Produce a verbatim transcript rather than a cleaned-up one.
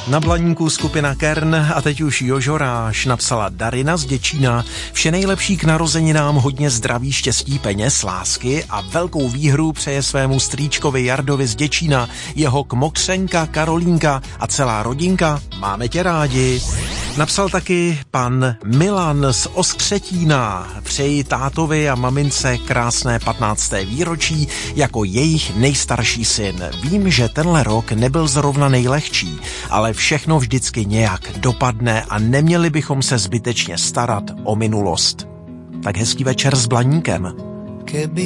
Na Blaníku skupina Kern a teď už Jožoráš napsala Darina z Děčína. Vše nejlepší k narozeninám, hodně zdraví, štěstí, peněz, lásky a velkou výhru přeje svému strýčkovi Jardovi z Děčína, jeho kmotřenka Karolínka a celá rodinka. Máme tě rádi. Napsal taky pan Milan z Ostřetína. Přeji tátovi a mamince krásné patnácté výročí jako jejich nejstarší syn. Vím, že tenhle rok nebyl zrovna nejlehčí, ale všechno vždycky nějak dopadne a neměli bychom se zbytečně starat o minulost. Tak hezký večer s Blaníkem.